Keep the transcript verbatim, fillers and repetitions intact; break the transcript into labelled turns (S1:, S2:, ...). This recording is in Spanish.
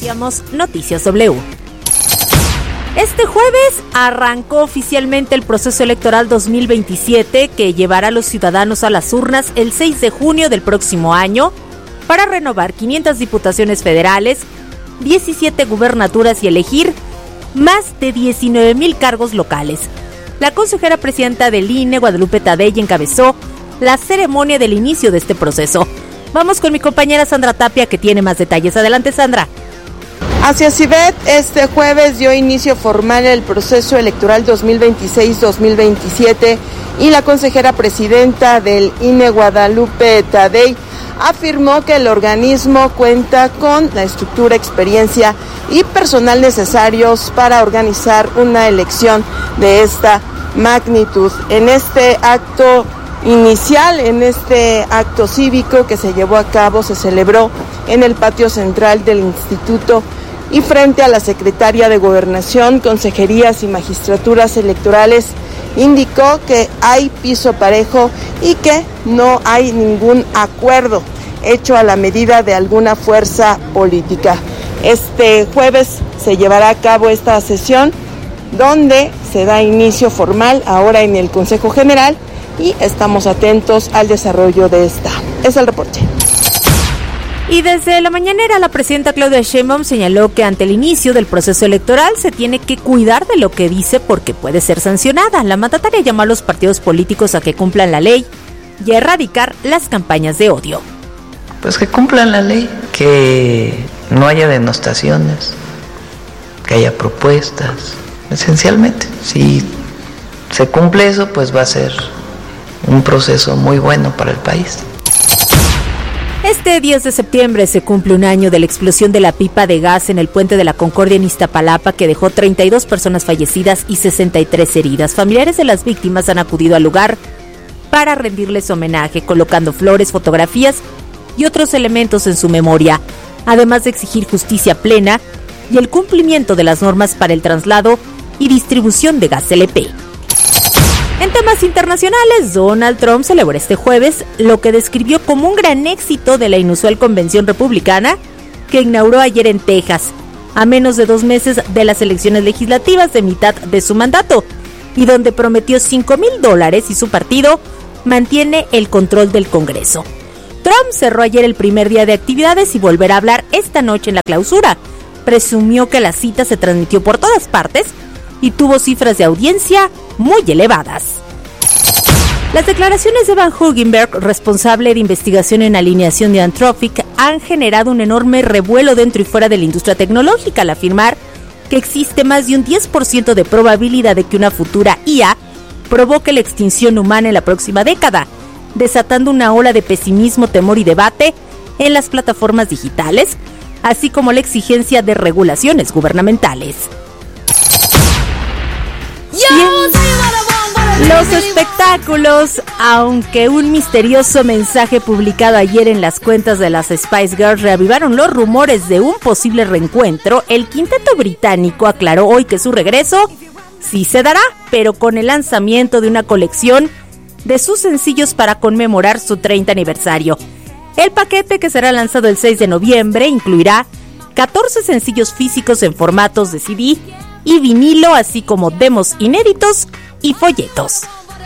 S1: Iniciamos Noticias W. Este jueves arrancó oficialmente el proceso electoral dos mil veintisiete que llevará a los ciudadanos a las urnas el seis de junio del próximo año para renovar quinientas diputaciones federales, diecisiete gubernaturas y elegir más de diecinueve mil cargos locales. La consejera presidenta del I N E, Guadalupe Tadei, encabezó la ceremonia del inicio de este proceso. Vamos con mi compañera Sandra Tapia, que tiene más detalles. Adelante, Sandra.
S2: Así es, Ivette, este jueves dio inicio formal el proceso electoral dos mil veintiséis dos mil veintisiete y la consejera presidenta del I N E, Guadalupe Tadei, afirmó que el organismo cuenta con la estructura, experiencia y personal necesarios para organizar una elección de esta magnitud. En este acto inicial, en este acto cívico que se llevó a cabo, se celebró en el patio central del instituto y frente a la secretaria de Gobernación, Consejerías y Magistraturas Electorales, indicó que hay piso parejo y que no hay ningún acuerdo hecho a la medida de alguna fuerza política. Este jueves se llevará a cabo esta sesión donde se da inicio formal ahora en el Consejo General y estamos atentos al desarrollo de esta. Es el reporte.
S1: Y desde la mañanera, la presidenta Claudia Sheinbaum señaló que ante el inicio del proceso electoral se tiene que cuidar de lo que dice porque puede ser sancionada. La mandataria llamó a los partidos políticos a que cumplan la ley y a erradicar las campañas de odio.
S3: Pues que cumplan la ley, que no haya denostaciones, que haya propuestas, esencialmente. Si se cumple eso, pues va a ser un proceso muy bueno para el país.
S1: Este diez de septiembre se cumple un año de la explosión de la pipa de gas en el Puente de la Concordia en Iztapalapa, que dejó treinta y dos personas fallecidas y sesenta y tres heridas. Familiares de las víctimas han acudido al lugar para rendirles homenaje, colocando flores, fotografías y otros elementos en su memoria, además de exigir justicia plena y el cumplimiento de las normas para el traslado y distribución de gas L P. En temas internacionales, Donald Trump celebró este jueves lo que describió como un gran éxito de la inusual convención republicana que inauguró ayer en Texas, a menos de dos meses de las elecciones legislativas de mitad de su mandato, y donde prometió cinco mil dólares y su partido mantiene el control del Congreso. Trump cerró ayer el primer día de actividades y volverá a hablar esta noche en la clausura. Presumió que la cita se transmitió por todas partes y tuvo cifras de audiencia muy elevadas. Las declaraciones de Van Hoogenberg, responsable de investigación en alineación de Anthropic, han generado un enorme revuelo dentro y fuera de la industria tecnológica al afirmar que existe más de un diez por ciento de probabilidad de que una futura I A provoque la extinción humana en la próxima década, desatando una ola de pesimismo, temor y debate en las plataformas digitales, así como la exigencia de regulaciones gubernamentales. Los espectáculos, aunque un misterioso mensaje publicado ayer en las cuentas de las Spice Girls reavivaron los rumores de un posible reencuentro, el quinteto británico aclaró hoy que su regreso sí se dará, pero con el lanzamiento de una colección de sus sencillos para conmemorar su treinta aniversario. El paquete, que será lanzado el seis de noviembre, incluirá catorce sencillos físicos en formatos de C D y vinilo, así como demos inéditos y folletos.